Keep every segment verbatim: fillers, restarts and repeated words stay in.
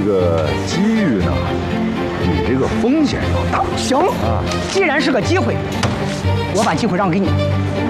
个机遇呢，比这个风险要大。 行啊，既然是个机会，我把机会让给你。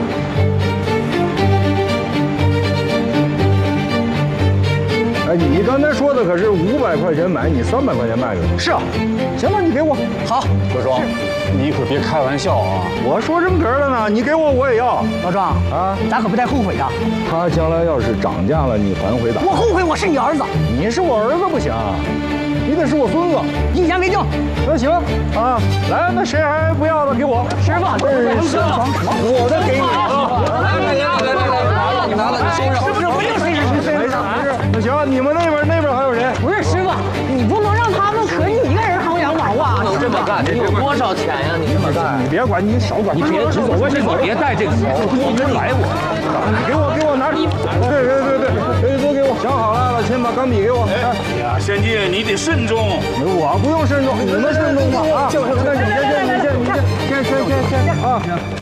哎，你刚才说的可是五百块钱买，你三百块钱卖给我。 是啊， 行吧，你给我。 好， 老庄，你可别开玩笑啊！ 我说认可了呢，你给我我也要。 老庄啊，咱可不带后悔的。 他将来要是涨价了，你还回答。 我后悔我是你儿子。 你是我儿子不行，你得是我孙子。 一言为定。 那行啊，来，那谁还不要的给我。 师傅， 是是，我的给你。 来来来来来，你拿了，你收上。 师傅，不用谁谁谁谁。 没事没事。那行，你们那边那边还有谁？ 不是师傅，你不能让他们可你一个人扛两把哇！ 不能这么干，你有多少钱呀？你这么干， 你别管，你少管， 你别指手画脚，别带这个头，多人来我。 你给我给我拿，对对对对，对都给我。想好了，老秦把钢笔给我。 哎呀，先进，你得慎重。 我不用慎重，你们慎重吧啊！就是你先先你先你先先先先啊！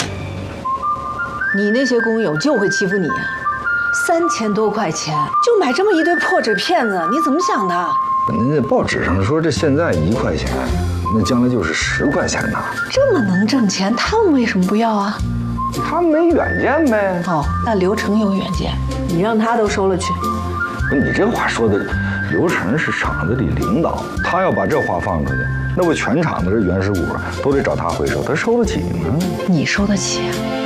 你那些工友就会欺负你啊！三千多块钱就买这么一堆破纸片子，你怎么想的？ 您这报纸上说这现在一块钱，那将来就是十块钱呢。 这么能挣钱，他们为什么不要啊？ 他们没远见呗。 哦，那刘成有远见，你让他都收了去。 不是你这话说的，刘成是厂子里领导，他要把这话放出去，那不全厂的这原始股都得找他回收，他收得起吗？ 你收得起啊？